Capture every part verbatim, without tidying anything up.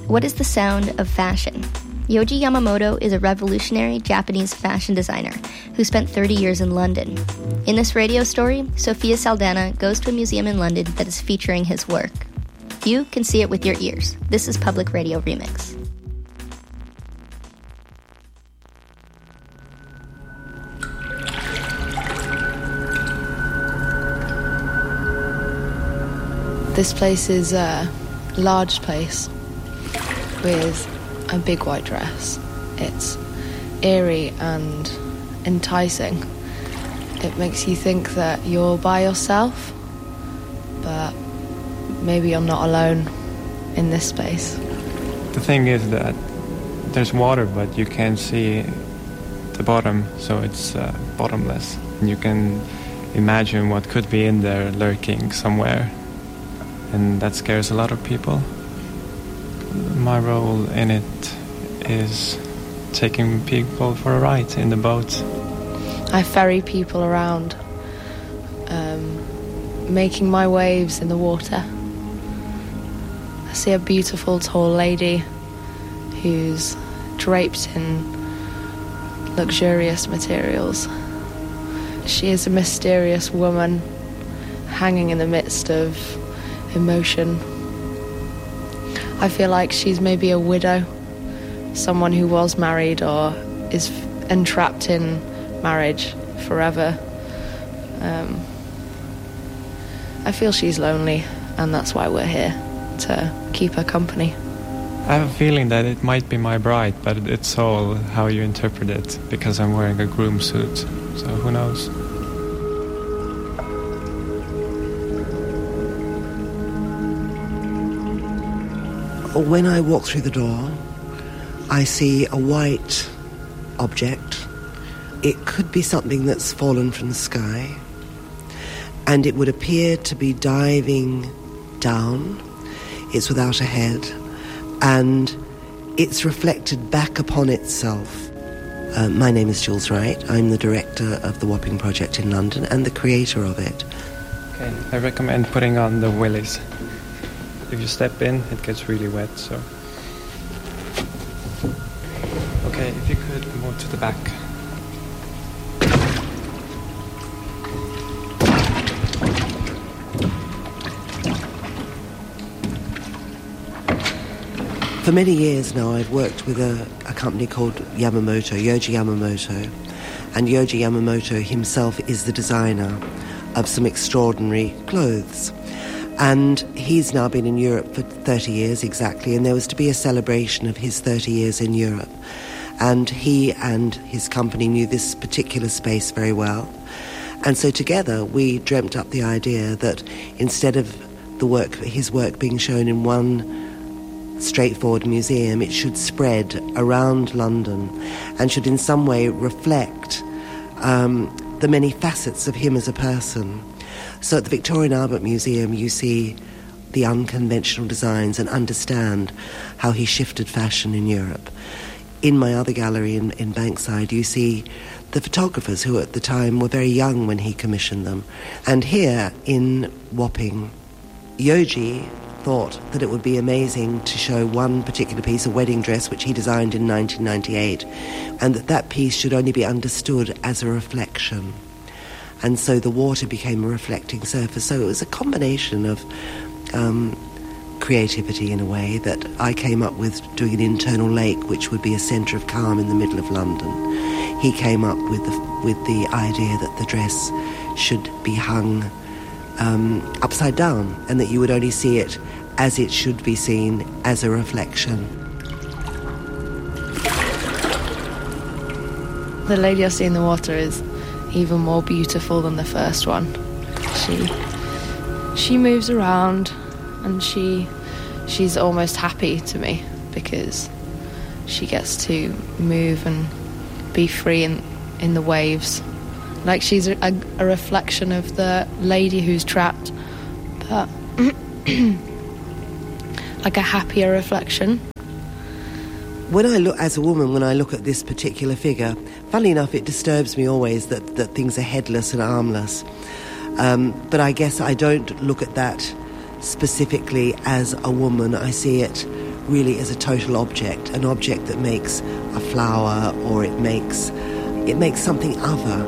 what is the sound of fashion? Yohji Yamamoto is a revolutionary Japanese fashion designer who spent thirty years in London. In this radio story, Sophia Saldana goes to a museum in London that is featuring his work. You can see it with your ears. This is Public Radio Remix. This place is a large place with a big white dress. It's eerie and enticing. It makes you think that you're by yourself, but maybe you're not alone in this space. The thing is that there's water, but you can't see the bottom, so it's uh, bottomless. And you can imagine what could be in there lurking somewhere, and that scares a lot of people. My role in it is taking people for a ride in the boat. I ferry people around, um, making my waves in the water. I see a beautiful tall lady who's draped in luxurious materials. She is a mysterious woman hanging in the midst of emotion. I feel like she's maybe a widow, someone who was married or is entrapped in marriage forever. Um, I feel she's lonely, and that's why we're here, to keep her company. I have a feeling that it might be my bride, but it's all how you interpret it, because I'm wearing a groom suit, so who knows? When I walk through the door, I see a white object. It could be something that's fallen from the sky, and it would appear to be diving down. It's without a head, and it's reflected back upon itself. Uh, my name is Jules Wright. I'm the director of the Wapping Project in London and the creator of it. Okay, I recommend putting on the willies. If you step in, it gets really wet, so... Okay, if you could move to the back. For many years now, I've worked with a, a company called Yamamoto, Yohji Yamamoto. And Yohji Yamamoto himself is the designer of some extraordinary clothes. And he's now been in Europe for thirty years exactly, and there was to be a celebration of his thirty years in Europe. And he and his company knew this particular space very well. And so together we dreamt up the idea that instead of the work, his work being shown in one straightforward museum, it should spread around London and should in some way reflect um, the many facets of him as a person. So at the Victoria and Albert Museum, you see the unconventional designs and understand how he shifted fashion in Europe. In my other gallery in, in Bankside, you see the photographers who at the time were very young when he commissioned them. And here in Wapping, Yohji thought that it would be amazing to show one particular piece, a wedding dress, which he designed in nineteen ninety-eight, and that that piece should only be understood as a reflection. And so the water became a reflecting surface. So it was a combination of um, creativity in a way that I came up with doing an internal lake, which would be a centre of calm in the middle of London. He came up with the, with the idea that the dress should be hung um, upside down, and that you would only see it as it should be seen, as a reflection. The lady I see in the water is even more beautiful than the first one. She she moves around, and she she's almost happy to me because she gets to move and be free in in the waves. Like she's a, a, a reflection of the lady who's trapped, but like a happier reflection. When I look, as a woman, when I look at this particular figure, funnily enough, it disturbs me always that, that things are headless and armless. Um, but I guess I don't look at that specifically as a woman. I see it really as a total object, an object that makes a flower, or it makes it makes something other.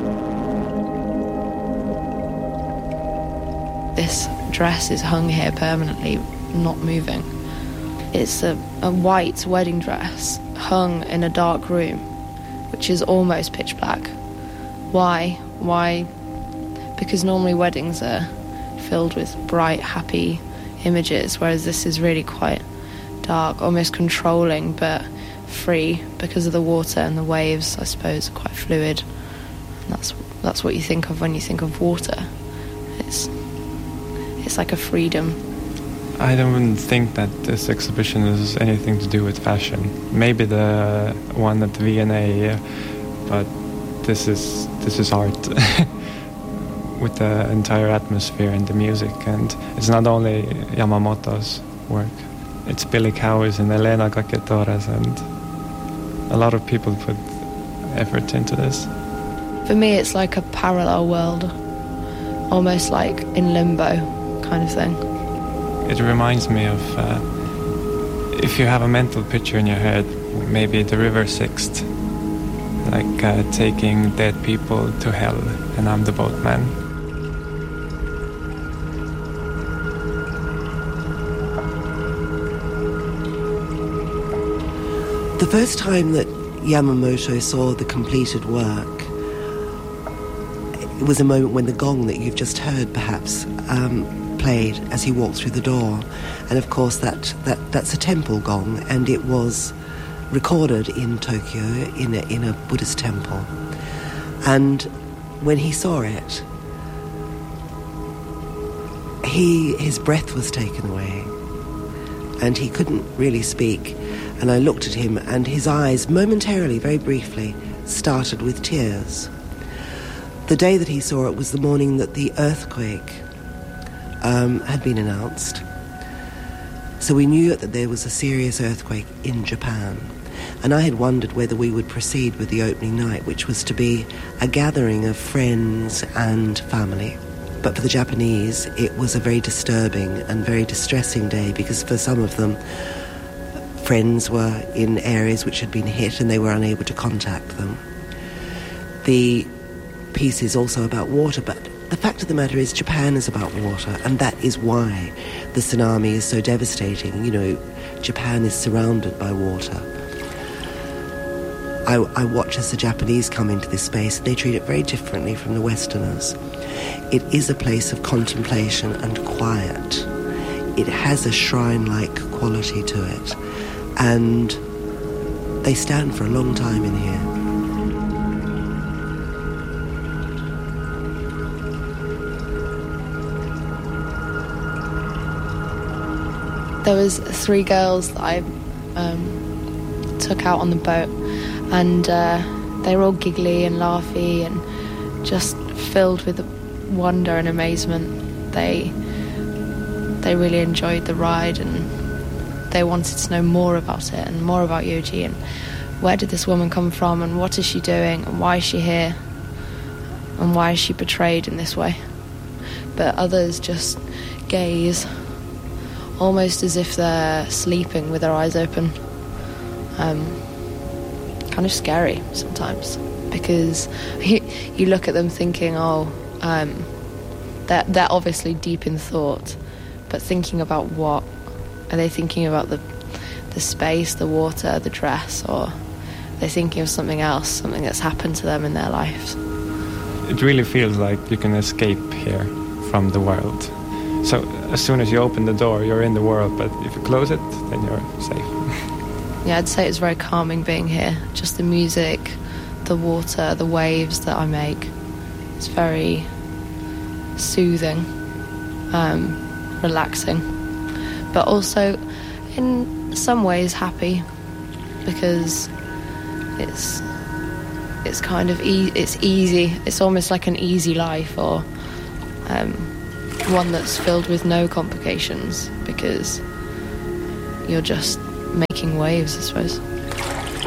This dress is hung here permanently, not moving. It's a, a white wedding dress hung in a dark room, which is almost pitch black. Why? Why? Because normally weddings are filled with bright, happy images, whereas this is really quite dark, almost controlling, but free because of the water, and the waves, I suppose, are quite fluid. And that's that's what you think of when you think of water. It's it's like a freedom. I don't think that this exhibition has anything to do with fashion. Maybe the one at the V N A, but this is this is art with the entire atmosphere and the music. And it's not only Yamamoto's work. It's Billy Cowes and Elena Caquetores, and a lot of people put effort into this. For me, it's like a parallel world, almost like in limbo kind of thing. It reminds me of uh, if you have a mental picture in your head, maybe the River Sixt, like uh, taking dead people to hell, and I'm the boatman. The first time that Yamamoto saw the completed work, it was a moment when the gong that you've just heard, perhaps, um, played as he walked through the door. And of course that, that that's a temple gong, and it was recorded in Tokyo in a, in a Buddhist temple. And when he saw it, he his breath was taken away, and he couldn't really speak. And I looked at him, and his eyes momentarily, very briefly, started with tears. The day that he saw it was the morning that the earthquake um, had been announced. So we knew that there was a serious earthquake in Japan. And I had wondered whether we would proceed with the opening night, which was to be a gathering of friends and family. But for the Japanese, it was a very disturbing and very distressing day, because for some of them, friends were in areas which had been hit and they were unable to contact them. The piece is also about water, but the fact of the matter is Japan is about water, and that is why the tsunami is so devastating. You know, Japan is surrounded by water. I, I watch as the Japanese come into this space, and they treat it very differently from the Westerners. It is a place of contemplation and quiet. It has a shrine-like quality to it. And they stand for a long time in here. There was three girls that I um, took out on the boat, and uh, they were all giggly and laughy and just filled with wonder and amazement. They they really enjoyed the ride, and they wanted to know more about it and more about Yoji, and where did this woman come from, and what is she doing, and why is she here, and why is she portrayed in this way. But others just gaze, almost as if they're sleeping with their eyes open. Um, kind of scary sometimes, because you, you look at them thinking, oh, um, they're, they're obviously deep in thought, but thinking about what? Are they thinking about the the space, the water, the dress, or are they thinking of something else, something that's happened to them in their lives? It really feels like you can escape here from the world. So as soon as you open the door, you're in the world, but if you close it, then you're safe. Yeah, I'd say it's very calming being here. Just the music, the water, the waves that I make. It's very soothing, um, relaxing. But also, in some ways, happy, because it's it's kind of e- it's easy. It's almost like an easy life, or um, one that's filled with no complications, because you're just making waves, I suppose.